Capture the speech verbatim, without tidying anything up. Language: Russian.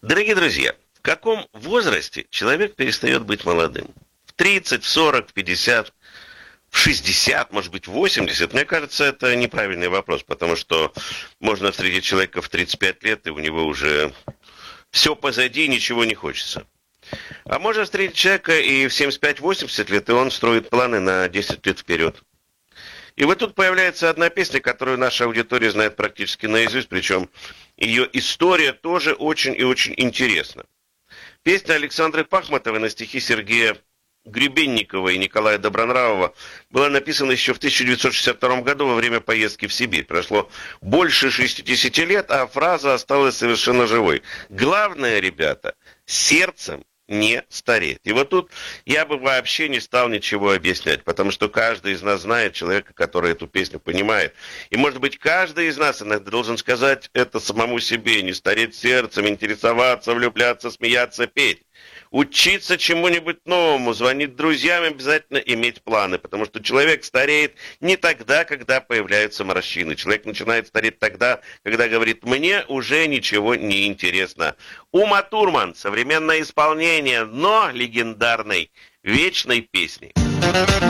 Дорогие друзья, в каком возрасте человек перестает быть молодым? В тридцать, в сорок, в пятьдесят, в шестьдесят, может быть, в восемьдесят? Мне кажется, это неправильный вопрос, потому что можно встретить человека в тридцать пять лет, и у него уже все позади, ничего не хочется. А можно встретить человека и в семьдесят пять восемьдесят лет, и он строит планы на десять лет вперед. И вот тут появляется одна песня, которую наша аудитория знает практически наизусть, причем ее история тоже очень и очень интересна. Песня Александры Пахматовой на стихи Сергея Гребенникова и Николая Добронравова была написана еще в тысяча девятьсот шестьдесят втором году во время поездки в Сибирь. Прошло больше шестьдесят лет, а фраза осталась совершенно живой. Главное, ребята, сердцем не стареть. И вот тут я бы вообще не стал ничего объяснять, потому что каждый из нас знает человека, который эту песню понимает. И, может быть, каждый из нас иногда должен сказать это самому себе, не стареть сердцем, интересоваться, влюбляться, смеяться, петь. Учиться чему-нибудь новому, звонить друзьям, обязательно иметь планы, потому что человек стареет не тогда, когда появляются морщины. Человек начинает стареть тогда, когда говорит: «Мне уже ничего не интересно». Ума Турман, современное исполнение, но легендарной вечной песни.